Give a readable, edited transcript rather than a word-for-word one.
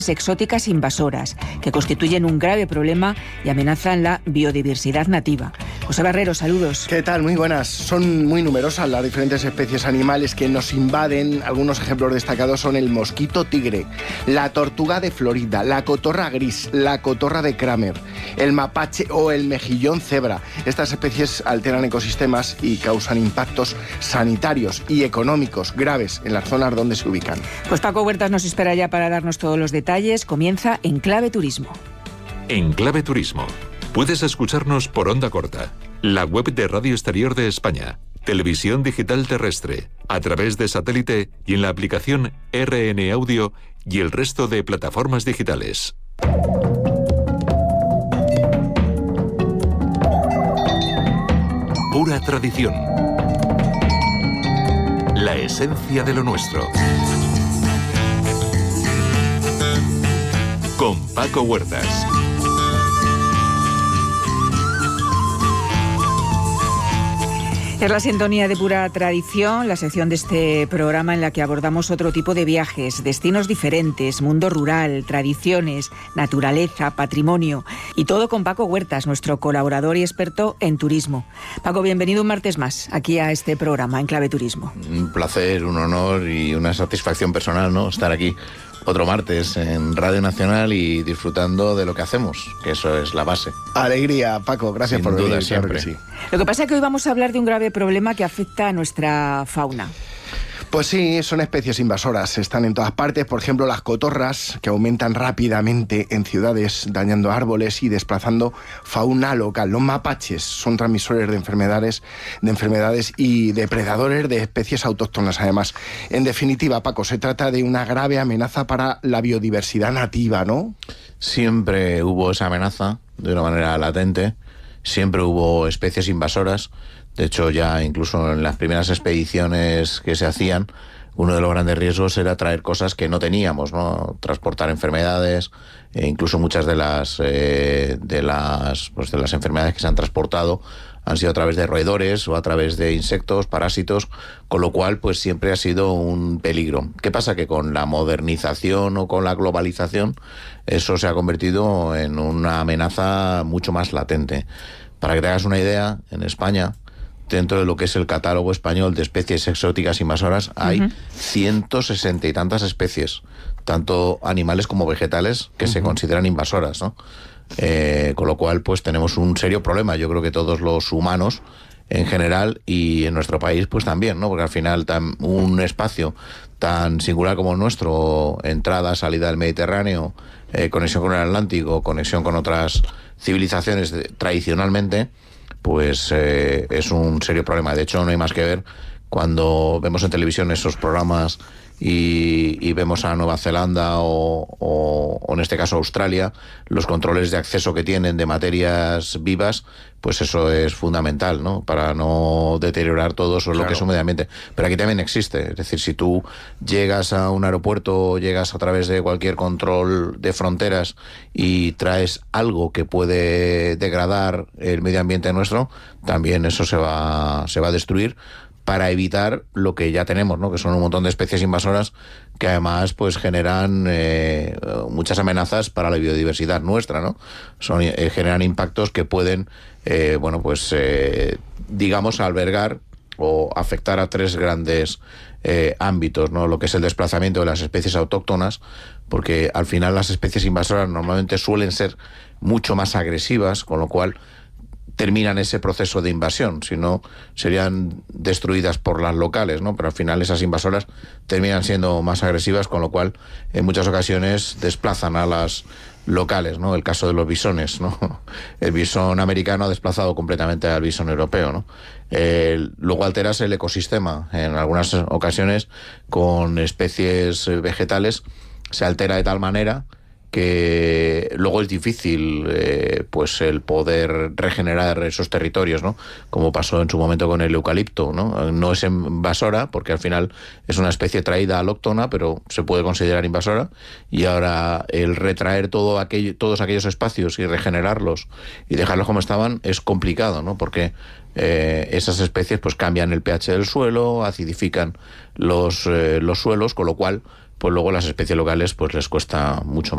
exóticas invasoras, que constituyen un grave problema y amenazan la biodiversidad nativa. José Barrero, saludos. ¿Qué tal? Muy buenas. Son muy numerosas las diferentes especies animales que nos invaden. Algunos ejemplos destacados son el mosquito tigre, la tortuga de Florida, la cotorra gris, la cotorra de Kramer, el mapache o el mejillón cebra. Estas especies alteran ecosistemas y causan impactos sanitarios y económicos graves en las zonas donde se ubican. Pues Paco Huertas nos espera ya para darnos todos los detalles. Comienza Enclave Turismo. Enclave Turismo. Puedes escucharnos por onda corta, la web de Radio Exterior de España, televisión digital terrestre, a través de satélite y en la aplicación RN Audio y el resto de plataformas digitales. Pura tradición. La esencia de lo nuestro. Con Paco Huertas. Es la sintonía de Pura Tradición, la sección de este programa en la que abordamos otro tipo de viajes, destinos diferentes, mundo rural, tradiciones, naturaleza, patrimonio y todo con Paco Huertas, nuestro colaborador y experto en turismo. Paco, bienvenido un martes más aquí a este programa, Enclave Turismo. Un placer, un honor y una satisfacción personal, ¿no? Estar aquí otro martes en Radio Nacional y disfrutando de lo que hacemos, que eso es la base. Alegría, Paco, gracias por venir. Siempre. Claro que sí. Lo que pasa es que hoy vamos a hablar de un grave problema que afecta a nuestra fauna. Pues sí, son especies invasoras, están en todas partes. Por ejemplo, las cotorras, que aumentan rápidamente en ciudades, dañando árboles y desplazando fauna local. Los mapaches son transmisores de enfermedades y depredadores de especies autóctonas, además. En definitiva, Paco, se trata de una grave amenaza para la biodiversidad nativa, ¿no? Siempre hubo esa amenaza, de una manera latente. Siempre hubo especies invasoras. De hecho, ya incluso en las primeras expediciones que se hacían, uno de los grandes riesgos era traer cosas que no teníamos, ¿no? Transportar enfermedades, incluso muchas de las enfermedades que se han transportado han sido a través de roedores o a través de insectos, parásitos, con lo cual pues siempre ha sido un peligro. ¿Qué pasa? Que con la modernización o con la globalización eso se ha convertido en una amenaza mucho más latente. Para que te hagas una idea, en España, dentro de lo que es el catálogo español de especies exóticas invasoras, hay 160 y tantas especies, tanto animales como vegetales, que se consideran invasoras, ¿no? Con lo cual, pues tenemos un serio problema. Yo creo que todos los humanos, en general, y en nuestro país, pues también, ¿no? Porque al final, un espacio tan singular como el nuestro, entrada, salida del Mediterráneo, conexión con el Atlántico, conexión con otras civilizaciones tradicionalmente, pues es un serio problema. De hecho, no hay más que ver cuando vemos en televisión esos programas y vemos a Nueva Zelanda o en este caso Australia, los controles de acceso que tienen de materias vivas, pues eso es fundamental, ¿no? Para no deteriorar todo eso, claro, lo que es un medio ambiente. Pero aquí también existe, es decir, si tú llegas a un aeropuerto, llegas a través de cualquier control de fronteras y traes algo que puede degradar el medio ambiente nuestro, también eso se va a destruir, para evitar lo que ya tenemos, ¿no? Que son un montón de especies invasoras que además pues generan muchas amenazas para la biodiversidad nuestra, ¿no? Generan impactos que pueden, digamos, albergar o afectar a tres grandes ámbitos, ¿no? Lo que es el desplazamiento de las especies autóctonas, porque al final las especies invasoras normalmente suelen ser mucho más agresivas, con lo cual terminan ese proceso de invasión, si no serían destruidas por las locales, ¿no? Pero al final esas invasoras terminan siendo más agresivas, con lo cual en muchas ocasiones desplazan a las locales, ¿no? El caso de los bisones, ¿no? El bisón americano ha desplazado completamente al bisón europeo, ¿no? Luego alteras el ecosistema en algunas ocasiones con especies vegetales, se altera de tal manera que luego es difícil pues el poder regenerar esos territorios, ¿no? Como pasó en su momento con el eucalipto, ¿no? No es invasora porque al final es una especie traída alóctona, pero se puede considerar invasora, y ahora el retraer todos aquellos espacios y regenerarlos y dejarlos como estaban es complicado, ¿no? Porque esas especies pues cambian el pH del suelo, acidifican los suelos, con lo cual pues luego las especies locales pues les cuesta mucho